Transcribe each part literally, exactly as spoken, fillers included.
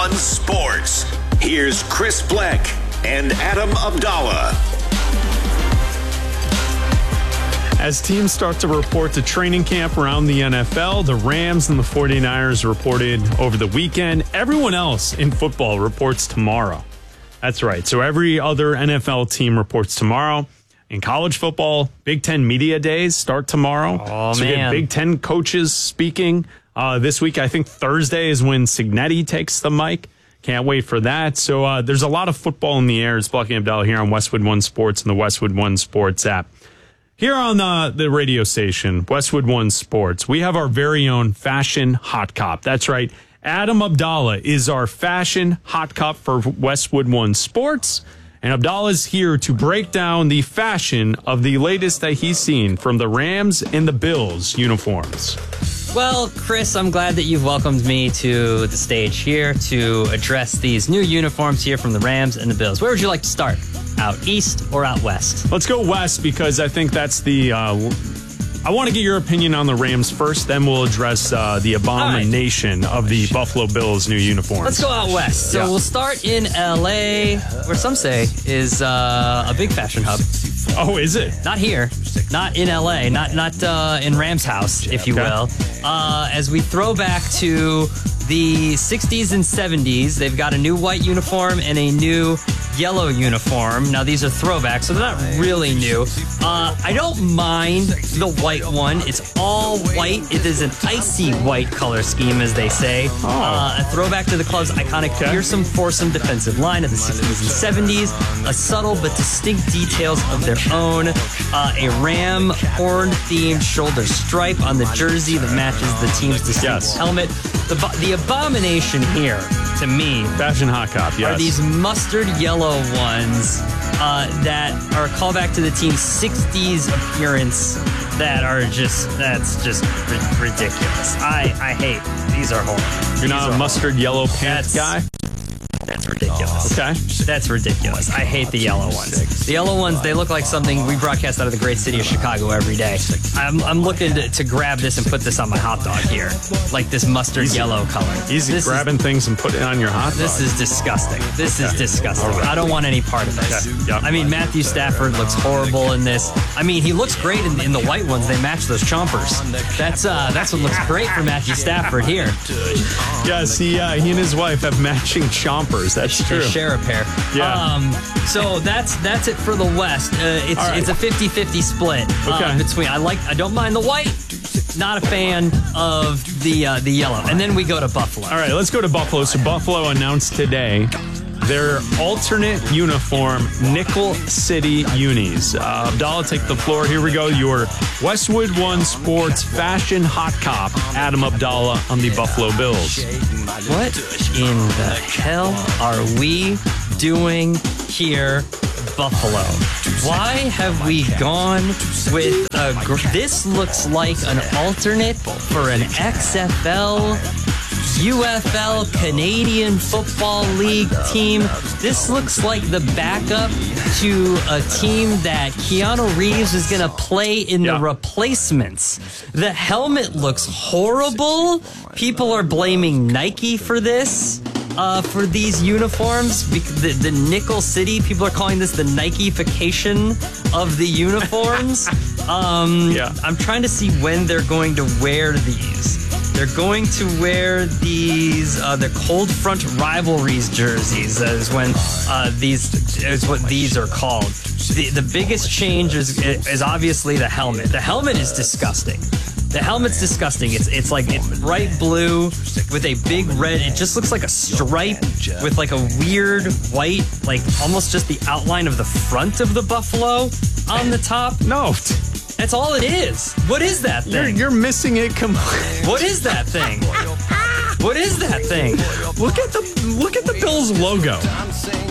One Sports. Here's Chris Bleck and Adam Abdallah. As teams start to report to training camp around the N F L, the Rams and the forty-niners reported over the weekend. Everyone else in football reports tomorrow. That's right. So every other N F L team reports tomorrow. In college football, Big Ten Media Days start tomorrow. Oh, so we man. get Big Ten coaches speaking uh, this week. I think Thursday is when Cignetti takes the mic. Can't wait for that. So uh, there's a lot of football in the air. It's Bleck and Abdallah here on Westwood One Sports and the Westwood One Sports app. Here on the, the radio station, Westwood One Sports, we have our very own fashion hot cop. That's right. Adam Abdallah is our fashion hot cop for Westwood One Sports. And Abdallah's here to break down the fashion of the latest that he's seen from the Rams and the Bills uniforms. Well, Chris, I'm glad that you've welcomed me to the stage here to address these new uniforms here from the Rams and the Bills. Where would you like to start? Out east or out west? Let's go west because I think that's the... Uh, I want to get your opinion on the Rams first, then we'll address uh, the abomination right. of the Buffalo Bills' new uniforms. Let's go out west. So yeah. We'll start in L A, where some say is uh, a big fashion hub. Oh, is it? Not here. Not in L A. Not not uh, in Rams house, if you okay. will. Uh, as we throw back to the sixties and seventies, they've got a new white uniform and a new yellow uniform. Now, these are throwbacks, so they're not really new. Uh, I don't mind the white one. It's all white. It is an icy white color scheme, as they say. Oh. Uh, a throwback to the club's iconic okay. fearsome foursome defensive line of the sixties and seventies. A subtle but distinct details of their own. Uh, a ram horn-themed shoulder stripe on the jersey that matches the team's distinct yes. helmet. The, the abomination here, to me, fashion hot cop, yes. are these mustard yellow ones uh, that are a callback to the team's sixties appearance that are just, that's just ri- ridiculous. I, I hate, these are horrible. You're not these a mustard horrible. Yellow pants guy? That's ridiculous. Okay. That's ridiculous. I hate the yellow ones. The yellow ones, they look like something we broadcast out of the great city of Chicago every day. I'm, I'm looking to, to grab this and put this on my hot dog here. Like this mustard Easy. yellow color. Easy this grabbing is, things and putting it on your hot dog. This is disgusting. This okay. is disgusting. Right. I don't want any part of this. Okay. Yep. I mean, Matthew Stafford looks horrible in this. I mean, he looks great in, in the white ones. They match those chompers. That's uh, that's what looks great for Matthew Stafford here. Yes, he, uh, he and his wife have matching chompers. That's true. They share a pair. Yeah. Um, so that's that's it for the West. Uh, it's right. it's a fifty-fifty split uh, okay. between. I like. I don't mind the white. Not a fan of the uh, the yellow. And then we go to Buffalo. All right, let's go to Buffalo. So Buffalo announced today their alternate uniform, Nickel City Unis. Uh, Abdallah, take the floor. Here we go. Your Westwood One Sports fashion hot cop, Adam Abdallah on the Buffalo Bills. What in the hell are we doing here, Buffalo? Why have we gone with a... Gr- this looks like an alternate for an X F L... U F L Canadian Football League team. This looks like the backup to a team that Keanu Reeves is going to play in yeah. the replacements. The helmet looks horrible. People are blaming Nike for this. Uh, for these uniforms, the, the Nickel City, people are calling this the Nike-fication of the uniforms. um, yeah. I'm trying to see when they're going to wear these. They're going to wear these, uh, the Cold Front Rivalries jerseys, is when uh, these is what these are called. The, the biggest change is, is obviously the helmet. The helmet is disgusting. The helmet's disgusting. It's it's like it's bright blue with a big red. It just looks like a stripe with like a weird white, like almost just the outline of the front of the buffalo on the top. No. That's all it is. What is that thing? You're, you're missing it completely. What is that thing? What is that thing? Look at the look at the Bills logo.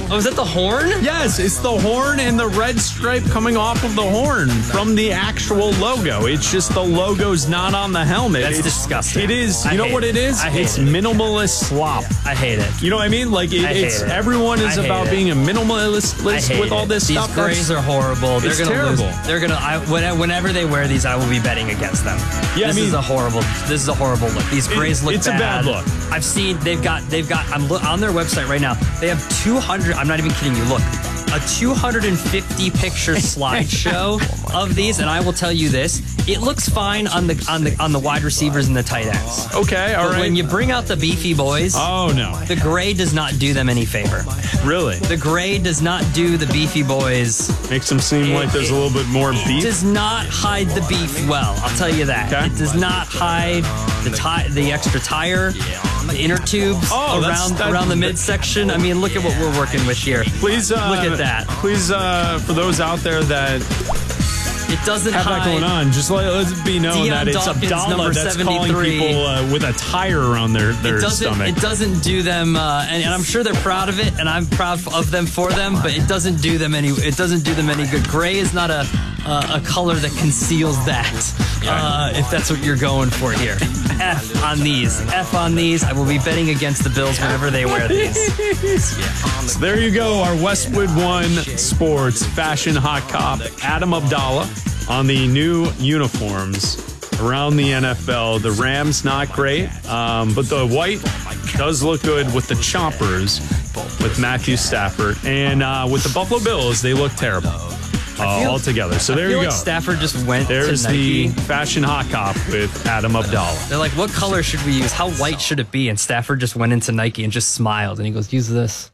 Oh, is that the horn? Yes, it's the horn and the red stripe coming off of the horn from the actual logo. It's just the logo's not on the helmet. That's it's, disgusting. It is. You I know hate what it is? I hate It's it. minimalist slop. I hate it. You know what I mean? Like it, I hate it's it. everyone is I hate about it. being a minimalist I hate with all it. this these stuff. grays are horrible. They're It's gonna terrible. lose. They're gonna. I, when- whenever they wear these, I will be betting against them. Yeah, I this mean- is a horrible. This is a horrible look. These grays look it's a bad. bad look. I've seen. They've got. They've got. I'm lo- on their website right now. They have two hundred. I'm not even kidding you. Look, a two hundred fifty picture slideshow of these, and I will tell you this: it looks fine on the on the on the wide receivers and the tight ends. Okay, all But right. when you bring out the beefy boys, oh no, the gray does not do them any favor. really? The gray does not do the beefy boys. Makes them seem like there's a little bit more It beef. does not hide the beef well. I'll tell you that. Okay. It does not hide the ti- the extra tire, the inner tubes Oh, that's- around that- around the midsection. I mean, look at what we're working with here. Please uh, Look at that. Please, uh, for those out there that It doesn't have hide. that going on, just let it be known Deion that it's Dawkins, Abdallah number that's calling seventy-three. people uh, with a tire around their, their It doesn't. stomach. It doesn't do them, uh, and, and I'm sure they're proud of it, and I'm proud of them for them. But it doesn't do them any. It doesn't do them any good. Gray is not a uh, a color that conceals that. Uh, if that's what you're going for here, F on these. F on these. I will be betting against the Bills whenever they wear these. So there you go, our Westwood One Sports fashion hot cop, Adam Abdallah, on the new uniforms around the N F L. The Rams, not great, um, but the white does look good with the chompers with Matthew Stafford. And uh, with the Buffalo Bills, they look terrible uh, altogether. So there I feel you like go. Stafford just went There's to Nike. the fashion hot cop with Adam Abdallah. They're like, what color should we use? How white should it be? And Stafford just went into Nike and just smiled, and he goes, use this.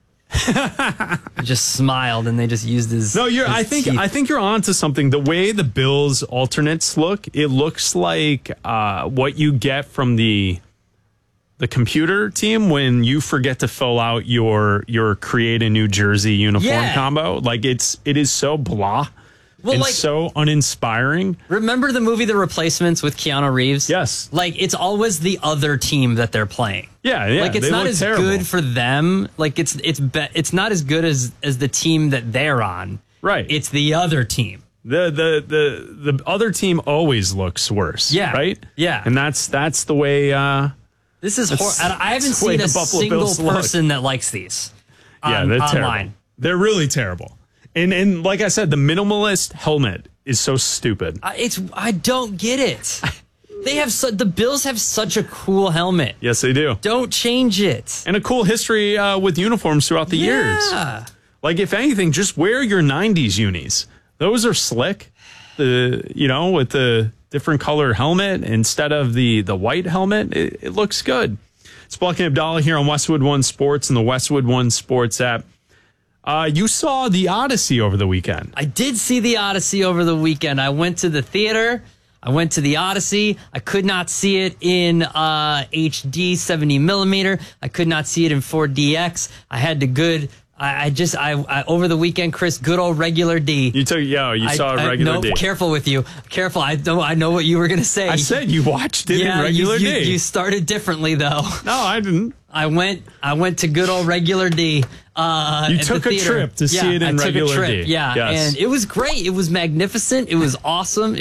He just smiled, and they just used his. No, you're. his I think. teeth. I think you're onto something. The way the Bills alternates look, it looks like uh, what you get from the the computer team when you forget to fill out your your create a new jersey uniform Yeah. combo. Like it's it is so blah Well, and like- so uninspiring. Remember the movie The Replacements with Keanu Reeves? Yes. Like, it's always the other team that they're playing. Yeah, yeah. Like, it's they not look as terrible. good for them. Like, it's it's be- it's not as good as as the team that they're on. Right. It's the other team. The, the the the other team always looks worse. Yeah. Right. Yeah. And that's that's the way. Uh, This is hor- That's- and I haven't that's the way seen a the Buffalo single Bills look. person that likes these. Yeah, on- they're online. terrible. They're really terrible. And and like I said, the minimalist helmet is so stupid. I- It's I don't get it. They have su- the Bills have such a cool helmet. Yes, they do. Don't change it. And a cool history uh, with uniforms throughout the years. Yeah. Like if anything, just wear your nineties unis. Those are slick. The you know with the different color helmet instead of the the white helmet, it, it looks good. It's Buck and Abdallah here on Westwood One Sports and the Westwood One Sports app. Uh, you saw the Odyssey over the weekend. I did see the Odyssey over the weekend. I went to the theater. I went to the Odyssey. I could not see it in uh, H D seventy millimeter. I could not see it in four D X. I had to good. I, I just I, I over the weekend, Chris. Good old regular D. You took yeah, you I- saw a I- regular no, D. careful with you. Careful. I know. I know what you were gonna say. I said you watched it yeah, in regular you, you, D. you started differently though. no, I didn't. I went. I went to good old regular D. Uh, You at took the a theater. trip to see Yeah, it in I took regular a trip, D. Yeah, Yes. and it was great. It was magnificent. It was awesome.